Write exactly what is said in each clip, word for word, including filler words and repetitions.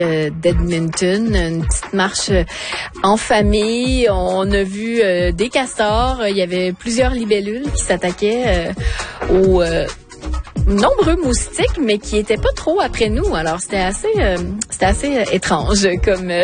d'Edmonton, une petite marche en famille. On a vu euh, des castors. Il y avait plusieurs libellules qui s'attaquaient euh, aux euh, nombreux moustiques, mais qui étaient pas trop après nous. Alors c'était assez, euh, c'était assez euh, étrange comme euh,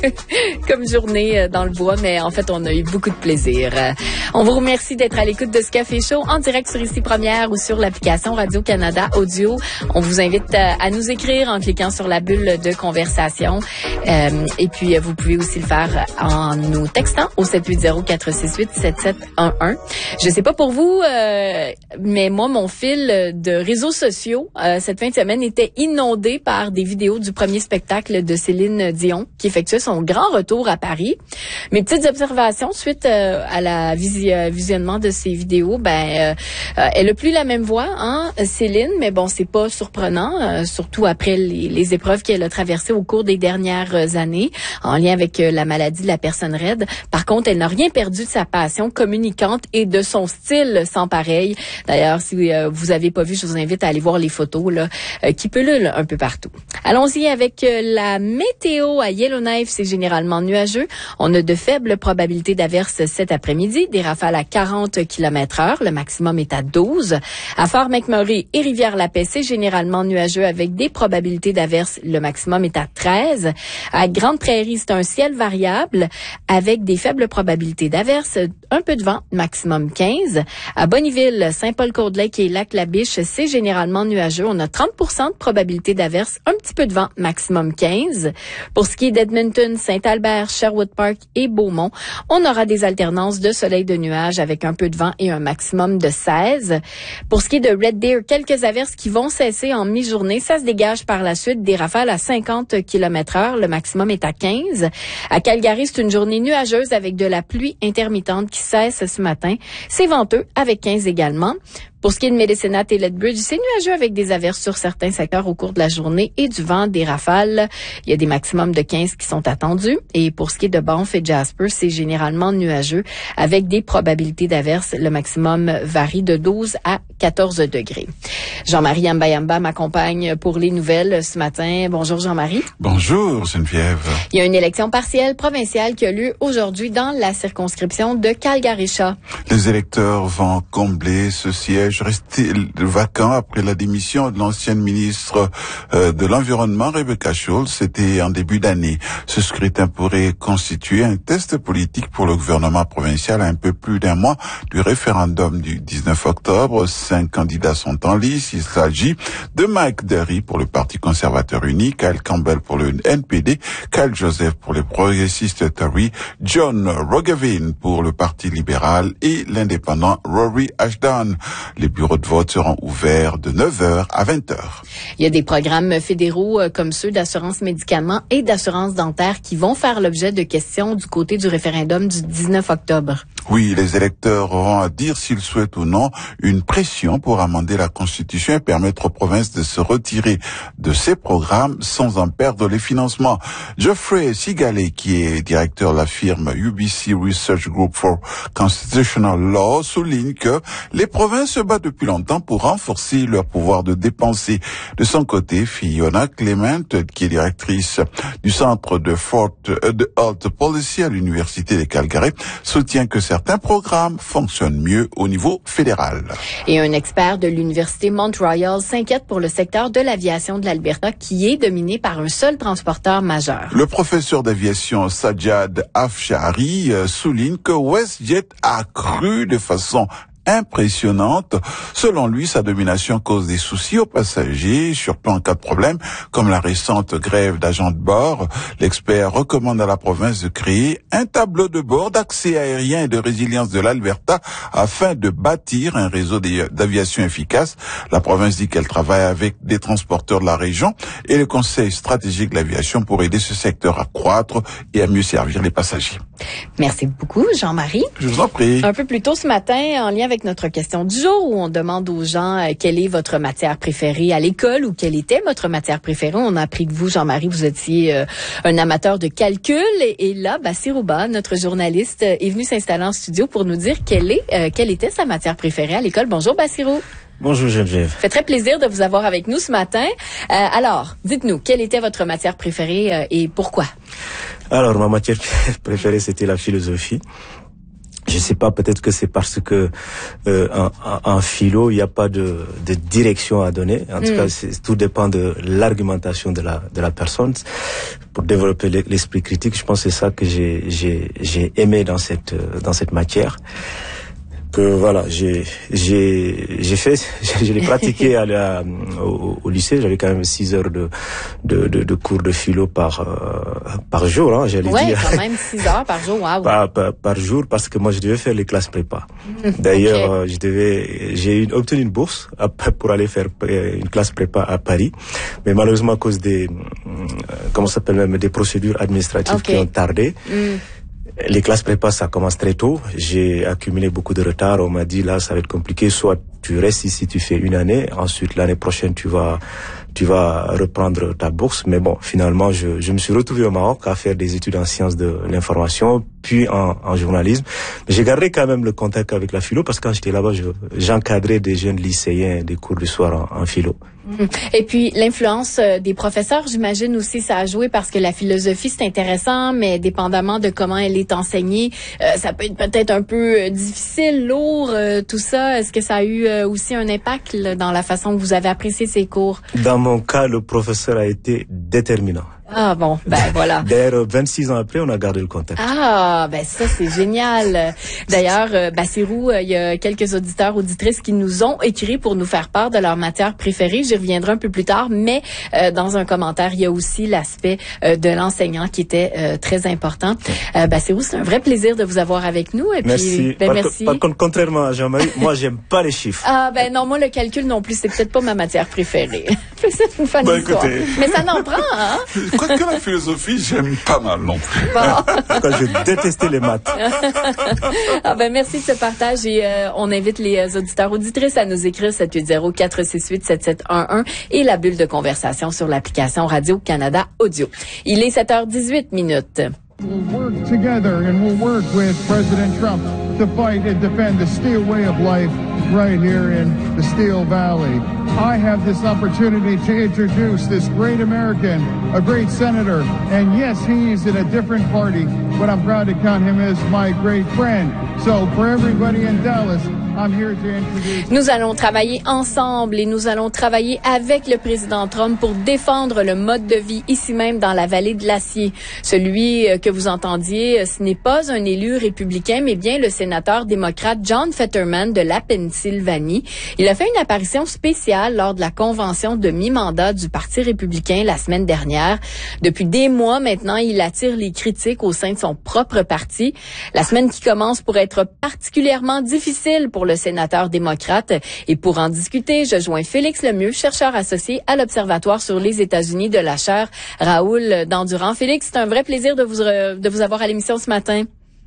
comme journée euh, dans le bois, mais en fait on a eu beaucoup de plaisir. Euh, on vous remercie d'être à l'écoute de ce Café Chaud en direct sur Ici Première ou sur l'application Radio-Canada Audio. On vous invite à, à nous écrire en cliquant sur la bulle de conversation. Euh, et puis vous pouvez aussi le faire en nous textant au sept huit zéro quatre six huit sept sept un un. Je sais pas pour vous, euh, mais moi mon fil de réseaux sociaux, euh, cette fin de semaine était inondé par des vidéos du premier spectacle de Céline Dion qui effectuait son grand retour à Paris. Mes petites observations suite euh, à la visi- euh, visionnement de ces vidéos, ben euh, euh, elle a plus la même voix, hein, Céline, mais bon, c'est pas surprenant, euh, surtout après les, les épreuves qu'elle a traversées au cours des dernières années en lien avec euh, la maladie de la personne raide. Par contre, elle n'a rien perdu de sa passion communicante et de son style sans pareil. D'ailleurs, si euh, vous avez pas vu, je vous invite à aller voir les photos là, euh, qui pullulent un peu partout. Allons-y avec euh, la météo à Yellowknife. C'est généralement nuageux. On a de faibles probabilités d'averses cet après-midi. Des rafales à quarante kilomètres heure. Le maximum est à douze. À Fort McMurray et Rivière-la-Paix, c'est généralement nuageux avec des probabilités d'averses. Le maximum est à treize. À Grande Prairie, c'est un ciel variable avec des faibles probabilités d'averses. Un peu de vent, maximum quinze. À Bonnyville, Saint-Paul-Côte-Lake et Lac-la-Biche, c'est généralement nuageux. On a trente pour cent de probabilité d'averse, un petit peu de vent, maximum quinze. Pour ce qui est d'Edmonton, Saint-Albert, Sherwood Park et Beaumont, on aura des alternances de soleil de nuages avec un peu de vent et un maximum de seize. Pour ce qui est de Red Deer, quelques averses qui vont cesser en mi-journée. Ça se dégage par la suite des rafales à cinquante kilomètres heure. Le maximum est à quinze. À Calgary, c'est une journée nuageuse avec de la pluie intermittente qui cesse ce matin. C'est venteux avec quinze également. Pour ce qui est de Medicine Hat et Lethbridge, c'est nuageux avec des averses sur certains secteurs au cours de la journée et du vent, des rafales. Il y a des maximums de quinze qui sont attendus. Et pour ce qui est de Banff et Jasper, c'est généralement nuageux avec des probabilités d'averses. Le maximum varie de douze à quatorze degrés. Jean-Marie Yamba-Yamba m'accompagne pour les nouvelles ce matin. Bonjour Jean-Marie. Bonjour Geneviève. Il y a une élection partielle provinciale qui a lieu aujourd'hui dans la circonscription de Calgary-Shaw. Les électeurs vont combler ce siège resté vacant après la démission de l'ancienne ministre euh, de l'Environnement, Rebecca Schulz. C'était en début d'année. Ce scrutin pourrait constituer un test politique pour le gouvernement provincial à un peu plus d'un mois du référendum du dix-neuf octobre. Cinq candidats sont en lice. Il s'agit de Mike Derry pour le Parti conservateur uni, Kyle Campbell pour le N P D, Kyle Joseph pour les progressistes Tory, John Roggeveen pour le Parti libéral et l'indépendant Rory Ashdown. Les bureaux de vote seront ouverts de neuf heures à vingt heures. Il y a des programmes fédéraux euh, comme ceux d'assurance médicaments et d'assurance dentaire qui vont faire l'objet de questions du côté du référendum du dix-neuf octobre. Oui, les électeurs auront à dire s'ils souhaitent ou non une pression pour amender la Constitution et permettre aux provinces de se retirer de ces programmes sans en perdre les financements. Geoffrey Sigalet, qui est directeur de la firme U B C Research Group for Constitutional Law, souligne que les provinces se battent depuis longtemps pour renforcer leur pouvoir de dépenser. De son côté, Fiona Clement, qui est directrice du Centre de Fort de Health Policy à l'Université de Calgary, soutient que certains programmes fonctionnent mieux au niveau fédéral. Et un expert de l'Université Mount Royal s'inquiète pour le secteur de l'aviation de l'Alberta qui est dominé par un seul transporteur majeur. Le professeur d'aviation Sajjad Afshari souligne que WestJet a cru de façon impressionnante. Selon lui, sa domination cause des soucis aux passagers, surtout en cas de problème, comme la récente grève d'agents de bord. L'expert recommande à la province de créer un tableau de bord d'accès aérien et de résilience de l'Alberta afin de bâtir un réseau d'aviation efficace. La province dit qu'elle travaille avec des transporteurs de la région et le Conseil stratégique de l'aviation pour aider ce secteur à croître et à mieux servir les passagers. Merci beaucoup, Jean-Marie. Je vous en prie. Un peu plus tôt ce matin, en lien avec notre question du jour, où on demande aux gens euh, quelle est votre matière préférée à l'école ou quelle était votre matière préférée. On a appris que vous, Jean-Marie, vous étiez euh, un amateur de calcul. Et, et là, Bassirou Ba, notre journaliste, est venu s'installer en studio pour nous dire quelle est, euh, quelle était sa matière préférée à l'école. Bonjour, Bassirou. Bonjour Geneviève. Ça fait très plaisir de vous avoir avec nous ce matin. Euh, alors, dites-nous, quelle était votre matière préférée euh, et pourquoi? Alors, ma matière préférée, c'était la philosophie. Je sais pas, peut-être que c'est parce que euh, en, en philo, il n'y a pas de, de direction à donner. En mm. tout cas, c'est, tout dépend de l'argumentation de la de la personne pour développer l'esprit critique. Je pense que c'est ça que j'ai j'ai j'ai aimé dans cette dans cette matière. Que voilà, j'ai j'ai j'ai fait, je l'ai pratiqué à la, au, au lycée. J'avais quand même six heures de de de, de cours de philo par euh, par jour, hein, j'allais ouais, dire. Ouais, quand même six heures par jour, waouh. Par, par par jour, parce que moi je devais faire les classes prépa. D'ailleurs, okay. je devais, j'ai une, obtenu une bourse pour aller faire une classe prépa à Paris, mais malheureusement à cause des comment ça s'appelle même des procédures administratives okay. qui ont tardé. Mm. Les classes prépa, ça commence très tôt. J'ai accumulé beaucoup de retard. On m'a dit, là, ça va être compliqué. Soit tu restes ici, tu fais une année. Ensuite, l'année prochaine, tu vas, tu vas reprendre ta bourse. Mais bon, finalement, je, je me suis retrouvé au Maroc à faire des études en sciences de l'information, puis en, en journalisme. Mais j'ai gardé quand même le contact avec la philo parce que quand j'étais là-bas, je, j'encadrais des jeunes lycéens, des cours du soir en, en philo. Et puis, l'influence des professeurs, j'imagine aussi, ça a joué parce que la philosophie, c'est intéressant, mais dépendamment de comment elle est enseignée, euh, ça peut être peut-être un peu difficile, lourd, euh, tout ça. Est-ce que ça a eu euh, aussi un impact là, dans la façon que vous avez apprécié ces cours? Dans mon cas, le professeur a été déterminant. Ah bon, ben voilà. D'ailleurs, vingt-six ans après, on a gardé le contact. Ah, ben ça, c'est génial. D'ailleurs, euh, Bassirou, il y a quelques auditeurs, auditrices qui nous ont écrit pour nous faire part de leur matière préférée. J'y reviendrai un peu plus tard, mais euh, dans un commentaire, il y a aussi l'aspect euh, de l'enseignant qui était euh, très important. Euh, Bassirou, c'est un vrai plaisir de vous avoir avec nous. Et merci. Puis, ben, par, merci. Par contre, contrairement à Jean-Marie, moi, j'aime pas les chiffres. Ah, ben non, moi, le calcul non plus, c'est peut-être pas ma matière préférée. C'est une fun ben, histoire. Écoutez, mais ça n'en prend, hein? Quoique la philosophie, j'aime pas mal non plus. Bon. Quand je détestais les maths. Ah ben merci de ce partage et euh, on invite les auditeurs auditrices à nous écrire sept huit zéro, quatre six huit, sept sept un un et la bulle de conversation sur l'application Radio-Canada Audio. Il est sept heures dix-huit minutes. We'll work together and we'll work with President Trump to fight and defend the Steel way of life right here in the Steel Valley. I have this opportunity to introduce this great American, a great senator, and yes, he's in a different party, but I'm proud to count him as my great friend. So for everybody in Dallas, I'm here to introduce... Nous allons travailler ensemble et nous allons travailler avec le président Trump pour défendre le mode de vie ici même dans la vallée de l'Acier. Celui que vous entendiez, ce n'est pas un élu républicain, mais bien le sénateur démocrate John Fetterman de la Pennsylvanie. Il a fait une apparition spéciale lors de la convention de mi-mandat du Parti républicain la semaine dernière. Depuis des mois maintenant, il attire les critiques au sein de son propre parti. La semaine qui commence pourrait être particulièrement difficile pour le sénateur démocrate. Et pour en discuter, je joins Félix Lemieux, chercheur associé à l'Observatoire sur les États-Unis de la chaire Raoul Dandurand. Félix, c'est un vrai plaisir de vous, de vous avoir à l'émission ce matin.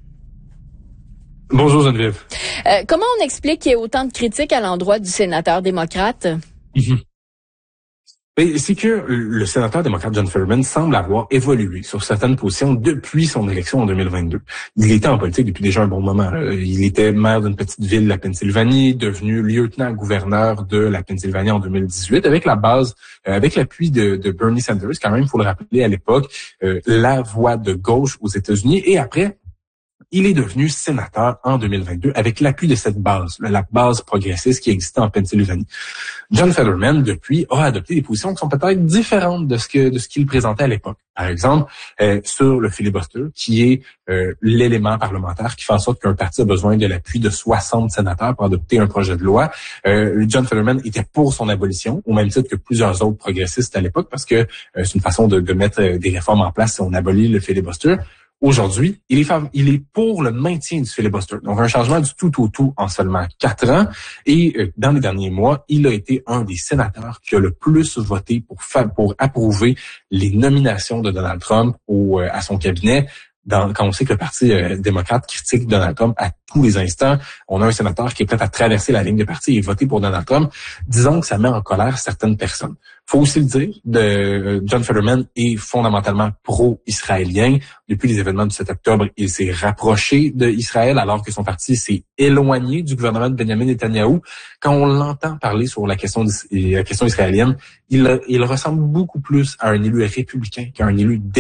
Bonjour Geneviève. Euh, comment on explique qu'il y ait autant de critiques à l'endroit du sénateur démocrate? Mm-hmm. Et c'est que le sénateur démocrate John Fetterman semble avoir évolué sur certaines positions depuis son élection en deux mille vingt-deux. Il était en politique depuis déjà un bon moment. Il était maire d'une petite ville de la Pennsylvanie, devenu lieutenant-gouverneur de la Pennsylvanie en deux mille dix-huit, avec la base, avec l'appui de, de Bernie Sanders, quand même, il faut le rappeler à l'époque, euh, la voix de gauche aux États-Unis. Et après, il est devenu sénateur en deux mille vingt-deux avec l'appui de cette base, la base progressiste qui existait en Pennsylvanie. John Fetterman, depuis, a adopté des positions qui sont peut-être différentes de ce que de ce qu'il présentait à l'époque. Par exemple, euh, sur le filibuster, qui est euh, l'élément parlementaire qui fait en sorte qu'un parti a besoin de l'appui de soixante sénateurs pour adopter un projet de loi. Euh, John Fetterman était pour son abolition, au même titre que plusieurs autres progressistes à l'époque, parce que euh, c'est une façon de, de mettre des réformes en place si on abolit le filibuster. Aujourd'hui, il est, il est pour le maintien du filibuster. Donc, un changement du tout au tout en seulement quatre ans. Et euh, dans les derniers mois, il a été un des sénateurs qui a le plus voté pour, fa- pour approuver les nominations de Donald Trump au, euh, à son cabinet. dans, quand on sait que le Parti euh, démocrate critique Donald Trump à tous les instants, on a un sénateur qui est prêt à traverser la ligne de parti et voter pour Donald Trump, disons que ça met en colère certaines personnes. Faut aussi le dire, de, John Fetterman est fondamentalement pro-israélien. Depuis les événements du sept octobre, il s'est rapproché d'Israël alors que son parti s'est éloigné du gouvernement de Benjamin Netanyahou. Quand on l'entend parler sur la question, la question israélienne, il, il ressemble beaucoup plus à un élu républicain qu'à un élu